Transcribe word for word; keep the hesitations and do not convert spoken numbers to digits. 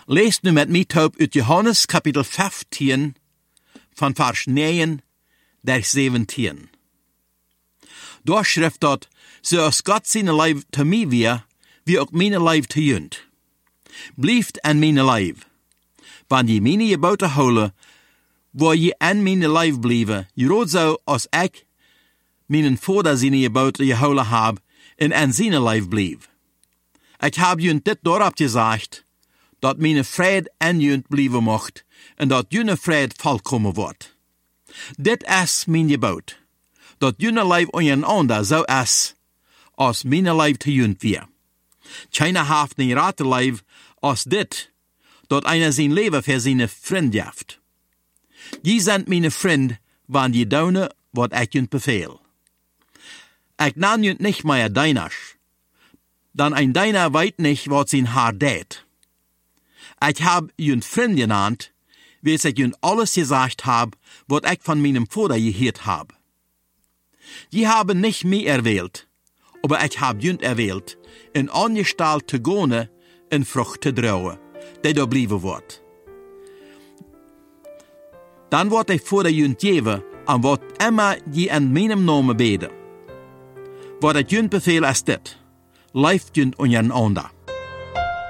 Lees nu met mij op uit Johannes kapitel vijftien, van vers negen tot zeventien. Daar schrijft dat, zoals God zijn lijf te mij weer, wie ook mijn lijf te junt. Blijft aan mijn lijf. Wanneer je mijn geboten houden, waar je aan mijn lijf blijven, je rood zo als ik mijn vader zijn geboten gehouden heb en aan zijn lijf blijf. Ik heb junt dit daarop gezegd, dat mijn vrede aan junt blijven mocht en dat jullie vrede volkomen wordt. Dit is mijn gebod, dat jullie lijf ondereinander zo is, als mijn lijf te junt weer. Keiner heeft een rate lijf als dit, dat einer zijn leven voor zijn vriend heeft. Je zijn mijn vriend, wanneer je doen wat ik junt beveel. Ik naam junt niet meer deiners, dan ein deiner weet niet wat zijn haar deed. Ik heb junt vriend genannt, wees ik junt alles gezegd heb, wat ik van meinem vader gehoord heb. Je hebben nicht mij erwählt, aber ik heb junt erwählt, in angestalt te gone en vrucht te drauen, die daar blijven wordt. Dan wordt ik voor de junt geven, aan wat immer je in meinem namen beden. Wat ik junt beveel is dit, leeft junt ondereinander.